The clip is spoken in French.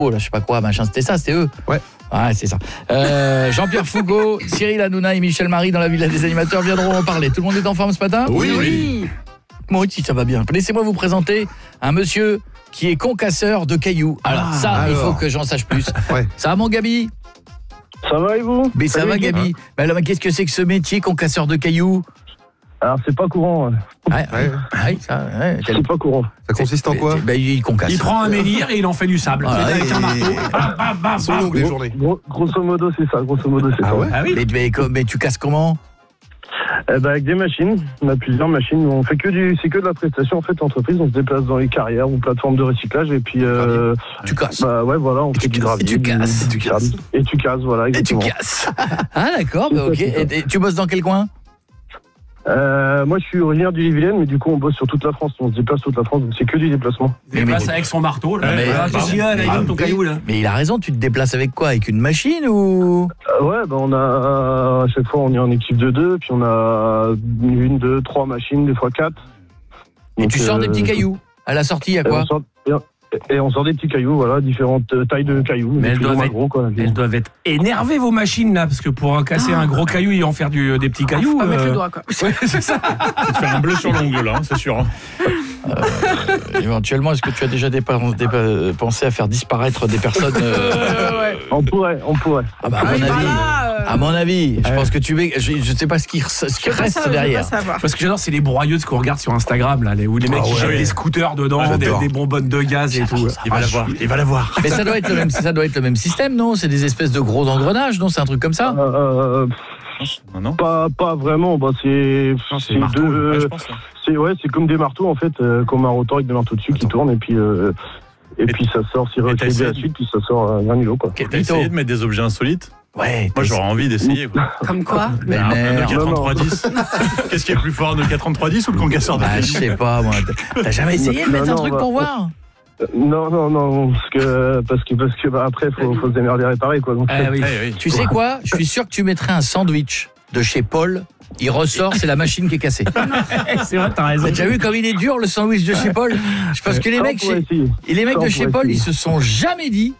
là, je sais pas quoi, machin, c'était eux. Ouais. Ouais, c'est ça. Jean-Pierre Foucault, Cyril Hanouna et Michel Marie dans la Villa des animateurs viendront en parler. Tout le monde est en forme ce matin ? Oui. Moi aussi, ça va bien. Laissez-moi vous présenter un monsieur qui est concasseur de cailloux. Alors il faut que j'en sache plus. Ouais. Ça va mon Gabi ? Ça va et vous ? Mais ça va Gabi. Mais alors, qu'est-ce que c'est que ce métier concasseur de cailloux ? Alors c'est pas courant. Ouais. C'est pas courant. Ça consiste en quoi ? Il concasse. Il prend un menhir et il en fait du sable. Voilà, avec un marteau. Ils sont longues les journées. Grosso modo c'est ça. Ah ouais ? Ah oui. Mais tu casses comment ? Avec des machines, on a plusieurs machines. On fait c'est que de la prestation en fait. Entreprise, on se déplace dans les carrières ou plateformes de recyclage et puis tu casses. Bah ouais voilà, on fait du gravier. Et tu casses. Et tu casses, voilà exactement. Et tu casses. Ah d'accord, bah ok. Et tu bosses dans quel coin ? Moi je suis originaire du Yvelines, mais du coup on bosse sur toute la France. On se déplace toute la France, donc c'est que du déplacement. Il passe avec son marteau. Là. Qu'est-ce qu'il y a là, il donne ton caillou là. Mais il a raison, tu te déplaces avec quoi ? Avec une machine ou ? Ouais, bah on a à chaque fois on est en équipe de 2, puis on a 1, 2, 3 machines, des fois 4. Et tu sors des petits cailloux. À la sortie, il y a quoi ? Et on sort des petits cailloux, voilà, différentes tailles de cailloux. Mais elles doivent être énervées vos machines là, parce que pour casser un gros caillou et en faire des petits cailloux. Pas mettre le doigt quoi. Ouais, c'est ça. Tu te faire un bleu sur l'ongle là, c'est sûr. Éventuellement, est-ce que tu as déjà pensé à faire disparaître des personnes On pourrait. Ah bah, à mon avis, je pense que je sais pas ce qui reste derrière. Parce que j'adore, c'est les broyeuses qu'on regarde sur Instagram là, où les mecs jettent des scooters dedans, des bonbonnes de gaz et tout. Il va l'avoir. Mais ça doit être le même système, non ? C'est des espèces de gros engrenages, non ? C'est un truc comme ça ? Non. Pas vraiment. Bah c'est marteaux, deux. je pense. C'est comme des marteaux en fait, comme un rotor avec des marteaux dessus qui tournent et puis ça sort. C'est recréé la suite puis ça sort un îlot quoi. T'as essayé de mettre des objets insolites ? Ouais. Moi j'aurais envie d'essayer quoi. Comme quoi ? Un Nokia 3310. Qu'est-ce qui est plus fort, un Nokia 3310 ou le concasseur de je sais pas moi. T'as jamais essayé de mettre un truc pour voir ? Non, parce que après faut se démerder à réparer quoi. Donc, Oui. Tu sais quoi ? Je suis sûr que tu mettrais un sandwich de chez Paul. Il ressort, c'est la machine qui est cassée. C'est vrai, t'as raison. T'as déjà vu comme il est dur le sandwich de chez Paul ? Parce que les mecs de chez Paul, ils se sont jamais dit